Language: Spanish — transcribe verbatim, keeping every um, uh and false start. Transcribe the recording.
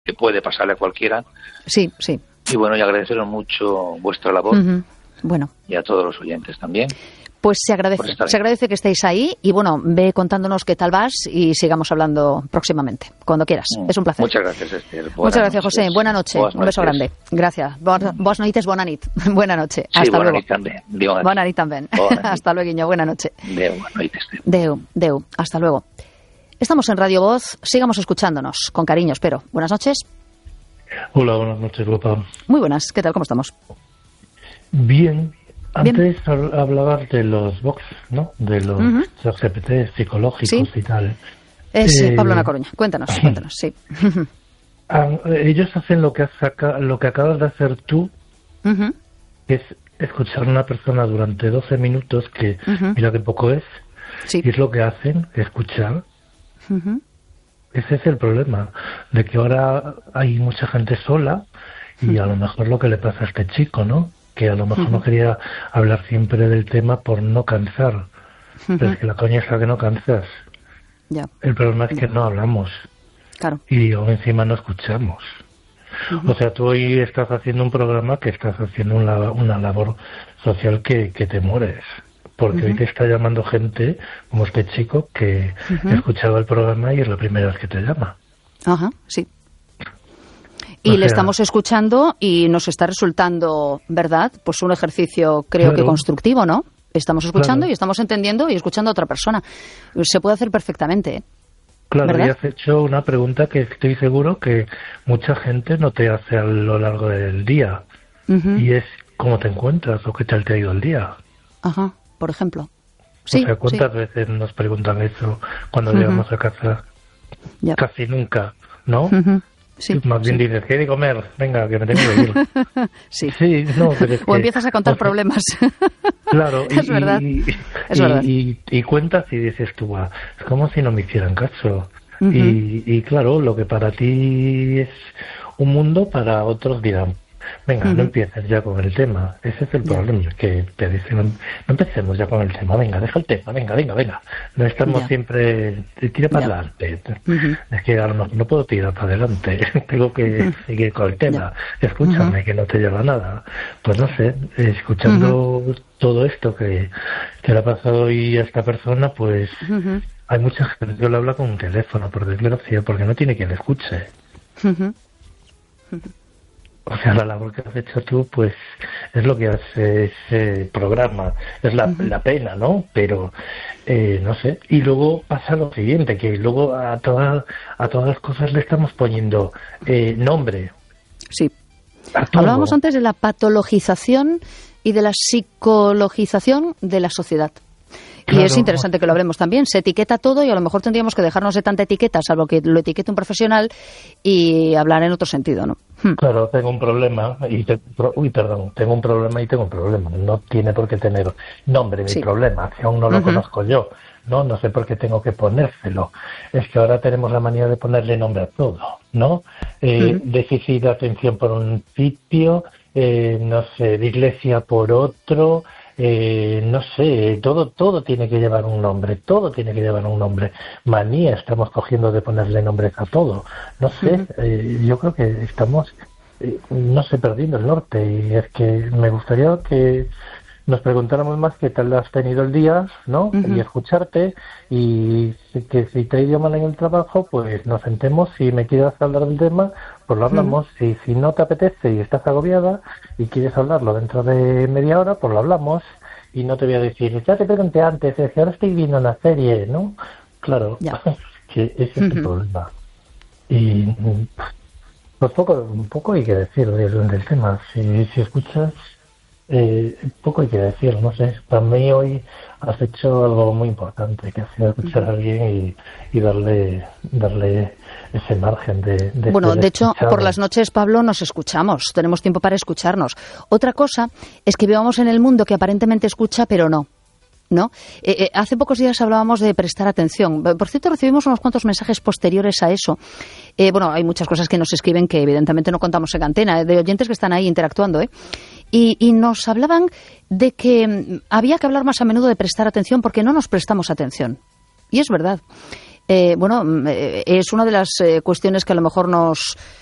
que puede pasarle a cualquiera. Sí, sí. Y bueno, y agradeceros mucho vuestra labor. Uh-huh. Bueno. Y a todos los oyentes también. Pues se agradece, se agradece que estéis ahí y bueno, ve contándonos qué tal vas y sigamos hablando próximamente, cuando quieras. Mm. Es un placer. Muchas gracias, Esther. Buenas Muchas gracias, José. Buena noche. Buenas un beso noches. Grande. Gracias. Buenas noites, bona nit. Buena noche. Sí, Hasta buena luego. Nit també. Bona, bona nit també. Hasta luego, Guiño. Buena noche. Deu, buena noite, Esther. Deu, deu. Hasta luego. Estamos en Radio Voz. Sigamos escuchándonos. Con cariño, espero. Buenas noches. Hola, buenas noches, Lopa. Muy buenas. ¿Qué tal? ¿Cómo estamos? Bien. Antes Bien. hablabas de los box, ¿no? De los uh-huh. G P T psicológicos ¿Sí? y tal. Es eh, Pablo Na Coruña. Cuéntanos, cuéntanos, sí. Ellos hacen lo que, has saca, lo que acabas de hacer tú, uh-huh. que es escuchar a una persona durante doce minutos, que uh-huh. mira qué poco es, sí. y es lo que hacen, escuchar. Uh-huh. Ese es el problema, de que ahora hay mucha gente sola, y uh-huh. a lo mejor lo que le pasa a este chico, ¿no? Que a lo mejor uh-huh. no quería hablar siempre del tema por no cansar. Uh-huh. Pero es que la coña es la que no cansas. Ya. El problema es que no hablamos. Claro. Y aún encima no escuchamos. Uh-huh. O sea, tú hoy estás haciendo un programa que estás haciendo una, una labor social que, que te mueres. Porque uh-huh. hoy te está llamando gente, como este chico, que uh-huh. escuchaba el programa y es la primera vez que te llama. Ajá, uh-huh. sí. Y o sea, le estamos escuchando y nos está resultando, ¿verdad? Pues un ejercicio, creo claro. que constructivo, ¿no? Estamos escuchando claro. y estamos entendiendo y escuchando a otra persona. Se puede hacer perfectamente, ¿eh? Claro, ¿verdad? y has hecho una pregunta que estoy seguro que mucha gente no te hace a lo largo del día. Uh-huh. Y es cómo te encuentras o qué tal te ha ido el día. Ajá, por ejemplo. Sí, o sea, ¿cuántas sí. veces nos preguntan eso cuando uh-huh. llegamos a casa? Yep. Casi nunca, ¿no? Uh-huh. Sí, más bien sí. dices, ¿qué hay de comer? Venga, que me tengo que ir. sí. sí no, pero es o que, empiezas a contar o sea, problemas. claro. es y, verdad. Y, es y, verdad. Y, y cuentas y dices tú, ah, es como si no me hicieran caso. Uh-huh. y, y claro, lo que para ti es un mundo, para otros dirán, venga, uh-huh. no empieces ya con el tema. Ese es el yeah. problema, que te dicen, no, no empecemos ya con el tema, venga, deja el tema, venga, venga, venga. No estamos yeah. siempre, tira para yeah. adelante. Uh-huh. Es que a lo mejor no puedo tirar para adelante, tengo que uh-huh. seguir con el tema. Yeah. Escúchame, uh-huh. que no te lleva nada. Pues no sé, escuchando uh-huh. todo esto que, que le ha pasado hoy a esta persona, pues uh-huh. hay mucha gente que le habla con un teléfono, por desgracia, porque no tiene quien le escuche. Uh-huh. Uh-huh. O sea, la labor que has hecho tú, pues, es lo que hace ese programa. Es la, uh-huh. la pena, ¿no? Pero, eh, no sé. Y luego pasa lo siguiente, que luego a todas a todas las cosas le estamos poniendo eh, nombre. Sí. Hablábamos antes de la patologización y de la psicologización de la sociedad. Y claro, es interesante que lo hablemos también. Se etiqueta todo y a lo mejor tendríamos que dejarnos de tanta etiqueta, salvo que lo etiquete un profesional, y hablar en otro sentido, ¿no? Claro, tengo un problema y te, uy, perdón, tengo un problema y tengo un problema. No tiene por qué tener nombre mi sí. problema, si aún no lo uh-huh. conozco yo. No, no sé por qué tengo que ponérselo. Es que ahora tenemos la manía de ponerle nombre a todo, ¿no? Eh, uh-huh. Déficit de atención por un sitio, eh, no sé, dislexia por otro. Eh, no sé, todo todo tiene que llevar un nombre, todo tiene que llevar un nombre. Manía estamos cogiendo de ponerle nombres a todo. No sé, uh-huh. eh, yo creo que estamos, eh, no sé, perdiendo el norte. Y es que me gustaría que nos preguntáramos más qué tal has tenido el día, ¿no? Uh-huh. Y escucharte, y que si te ha ido mal en el trabajo, pues nos sentemos, si me quieres hablar del tema, pues lo hablamos. Uh-huh. Y si no te apetece y estás agobiada y quieres hablarlo dentro de media hora, pues lo hablamos. Y no te voy a decir, ya te pregunté antes, es que ahora estoy viendo una serie, ¿no? Claro, yeah. que ese es uh-huh. el problema. Y pues poco, poco hay que decir del, del tema. Si, si escuchas, eh, poco hay que decir, no sé. Para mí hoy has hecho algo muy importante, que ha sido escuchar uh-huh. a alguien y, y darle darle ese margen de... de bueno, de hecho, escuchado. Por las noches, Pablo, nos escuchamos, tenemos tiempo para escucharnos. Otra cosa es que vivamos en el mundo que aparentemente escucha, pero no. ¿No? Eh, eh, hace pocos días hablábamos de prestar atención. Por cierto, recibimos unos cuantos mensajes posteriores a eso. Eh, bueno, hay muchas cosas que nos escriben que evidentemente no contamos en antena, de oyentes que están ahí interactuando, ¿eh? Y, y nos hablaban de que había que hablar más a menudo de prestar atención porque no nos prestamos atención. Y es verdad. Eh, bueno, eh, es una de las eh, cuestiones que a lo mejor nos